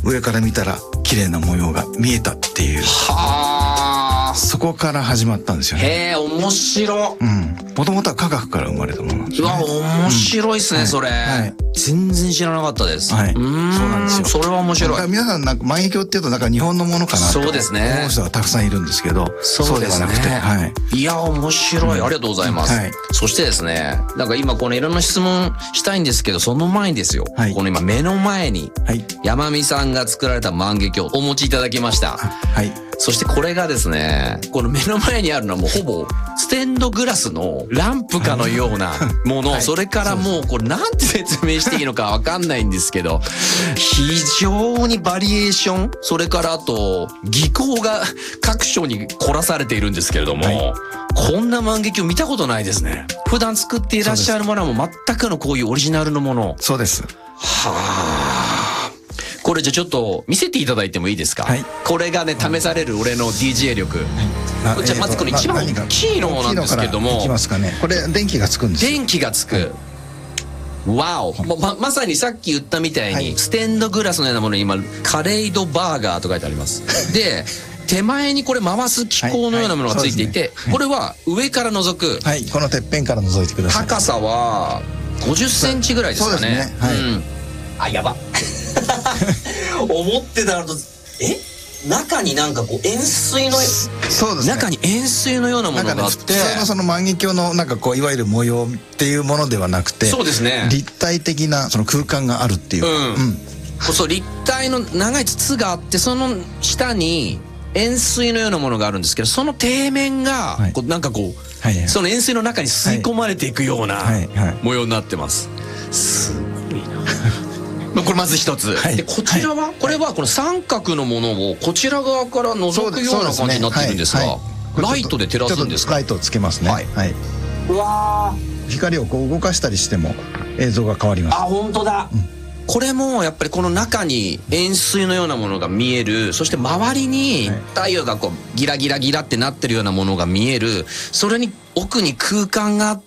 上から見たら綺麗な模様が見えたっていう。 はあ。 そこから始まったんですよね。 へえ、面白。 もともとは科学から生まれたものなんですね。 うわ、面白いですね、それ。全然知らなかったです。 はい。そうなんですよ。 それは面白い。 皆さんなんか万華鏡っていうとなんか日本のものかなと思う人がたくさんいるんですけど、そうではなくて、はい。 いや、面白い。ありがとうございます。そしてですね、なんか今このいろんな質問したいんですけど、その前にですよ。この今目の前に、山美さんが作られた万華鏡をお持ちいただきました。はい。そしてこれがですね、この目の前にあるのはもうほぼステンドグラスのランプかのようなもの、それからもうこれなんて説明していいのかわかんないんですけど、非常にバリエーション、それからあと技巧が各所に凝らされているんですけれども、こんな万華鏡見たことないですね。普段作っていらっしゃるものはもう全くのこういうオリジナルのもの。 そうです。 はあ。これじゃちょっと見せていただいてもいいですか？はい。これがね、試される俺の DJ 力。はい。じゃあまずこの一番大きいのなんですけども。 いきますかね。これ電気がつくんですよ。 電気がつく。わお。まさにさっき言ったみたいに、ステンドグラスのようなものに今、カレイドバーガーと書いてあります。で、手前にこれ回す機構のようなものがついていて、これは上から覗く。 はい。このてっぺんから覗いてください。 高さは50センチぐらいですかね。そうですね。はい。あ、やば。思ってたのと、中になんかこう円錐の、そうですね、中に円錐のようなものがあって、 普通のその万華鏡のなんかこういわゆる模様っていうものではなくて、 そうですね、 立体的なその空間があるっていう、 そう、立体の長い筒があって、その下に円錐のようなものがあるんですけど、その底面がこうなんかこう、その円錐の中に吸い込まれていくような模様になってます。すごいな。これまず一つ。で、こちらは、これはこの三角のものをこちら側から覗くような感じになっているんですが、ライトで照らすんですか？ ライトをつけますね。はい。 うわー。 光をこう動かしたりしても映像が変わります。 あ、本当だ。これもやっぱりこの中に円錐のようなものが見える、そして周りに太陽がこうギラギラギラってなってるようなものが見える、それに奥に空間があって、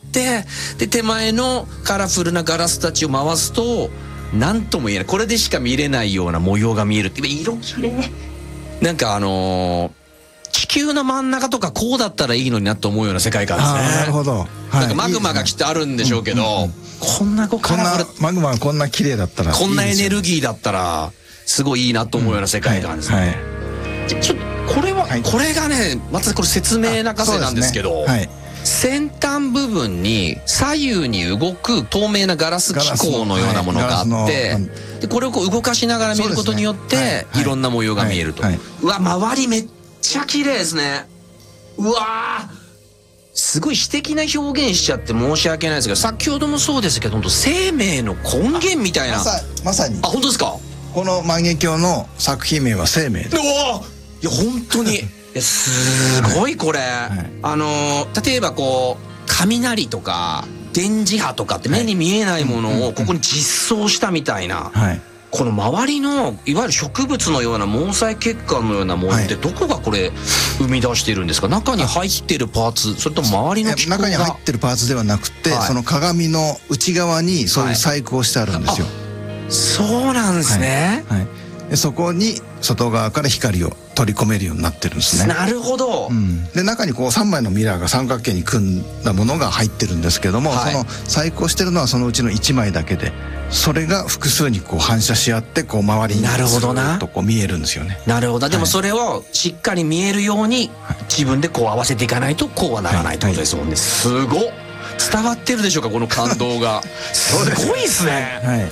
で、手前のカラフルなガラスたちを回すと、なんとも言えない、これでしか見れないような模様が見えるって、色綺麗。なんか地球の真ん中とかこうだったらいいのになと思うような世界観ですね。 なるほど。 なんかマグマがきっとあるんでしょうけど、こんなマグマがこんな綺麗だったら、 こんなエネルギーだったらすごいいいなと思うような世界観ですね。ちょっとこれは、これがね、またこれ説明泣かせなんですけど、先端部分に左右に動く透明なガラス機構のようなものがあって、でこれをこう動かしながら見ることによっていろんな模様が見えると。うわ、周りめっちゃ綺麗ですね。うわー、すごい詩的な表現しちゃって申し訳ないですけど、先ほどもそうですけど、本当生命の根源みたいな。 まさに。 あ、本当ですか？ この万華鏡の作品名は生命です。 うわー、いや本当にすごいこれ、例えばこう雷とか電磁波とかって目に見えないものをここに実装したみたいな、この周りのいわゆる植物のような毛細血管のようなものってどこがこれ生み出しているんですか？中に入っているパーツ、それとも周りの機構が？ 中に入ってるパーツではなくて、その鏡の内側にそういう細工をしてあるんですよ。 そうなんですね。 でそこに外側から光を取り込めるようになってるんですね。 なるほど。 で中にこう3枚のミラーが三角形に組んだものが入ってるんですけども、その細工をしてるのはそのうちの1枚だけで、それが複数にこう反射し合ってこう周りにずっとこう見えるんですよね。 なるほど。でもそれをしっかり見えるように自分でこう合わせていかないとこうはならないってことですもんね。すごっ。伝わってるでしょうか、この感動が。すごいですね。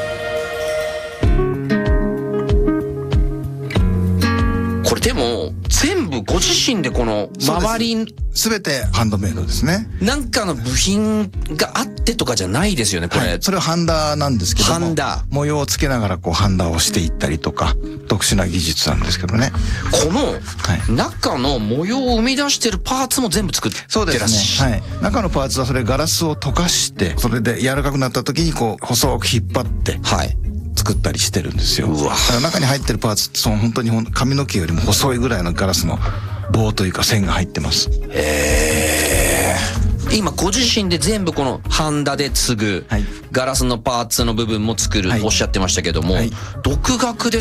これでも全部ご自身でこの周り全てハンドメイドですね。 なんかの部品があってとかじゃないですよね、これ。 それはハンダなんですけども、 ハンダ模様をつけながらこうハンダをしていったりとか、特殊な技術なんですけどね。 この中の模様を生み出してるパーツも全部作ってらっしゃる。そうですね。中のパーツはそれガラスを溶かして、それで柔らかくなった時にこう細く引っ張って、作ったりしてるんですよ。だから中に入ってるパーツってその本当に髪の毛よりも細いぐらいのガラスの棒というか線が入ってます。 今ご自身で全部このハンダで継ぐ、ガラスのパーツの部分も作る、おっしゃってましたけども、独学で